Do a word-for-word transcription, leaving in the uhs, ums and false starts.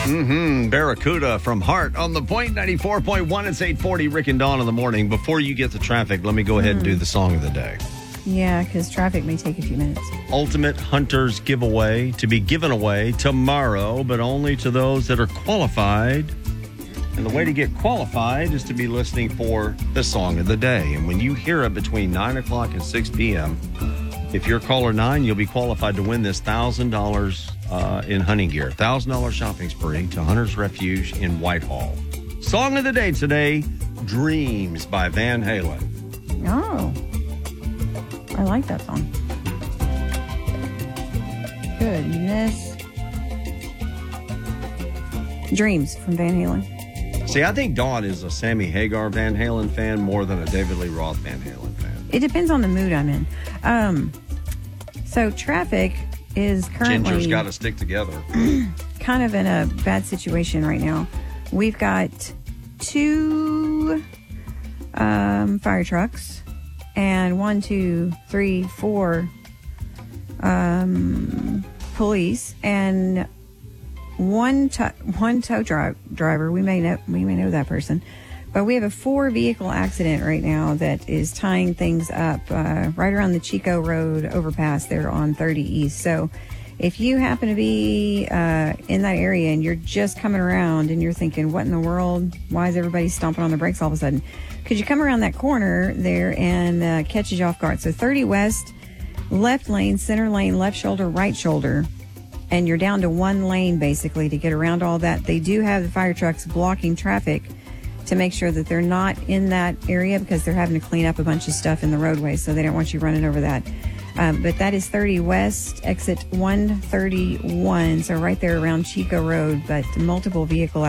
Mm-hmm. Barracuda from Heart on the Point ninety-four point one. It's eight forty, Rick and Dawn in the morning. Before you get to traffic, let me go ahead mm. and do the song of the day. Yeah, because traffic may take a few minutes. Ultimate Hunters Giveaway to be given away tomorrow, but only to those that are qualified. And the way to get qualified is to be listening for the song of the day. And when you hear it between nine o'clock and six p.m., if you're caller nine, you'll be qualified to win this one thousand dollars uh, in hunting gear. one thousand dollars shopping spree to Hunter's Refuge in Whitehall. Song of the day today, Dreams by Van Halen. Oh, I like that song. Goodness. Dreams from Van Halen. See, I think Dawn is a Sammy Hagar Van Halen fan more than a David Lee Roth Van Halen fan. It depends on the mood I'm in. Um, so traffic is currently... Ginger's got to stick together. kind of in a bad situation right now. We've got two um, fire trucks and one, two, three, four um, police and... One to, one tow dri- driver, we may know we may know that person, but we have a four vehicle accident right now that is tying things up uh, right around the Chico Road overpass there on thirty East. So, if you happen to be uh, in that area and you're just coming around and you're thinking, "What in the world? Why is everybody stomping on the brakes all of a sudden?" Could you come around that corner there and uh, catches you off guard? So thirty West, left lane, center lane, left shoulder, right shoulder. And you're down to one lane, basically, to get around all that. They do have the fire trucks blocking traffic to make sure that they're not in that area because they're having to clean up a bunch of stuff in the roadway, so they don't want you running over that. Um, but that is thirty West, exit one thirty-one, so right there around Chico Road, but multiple vehicle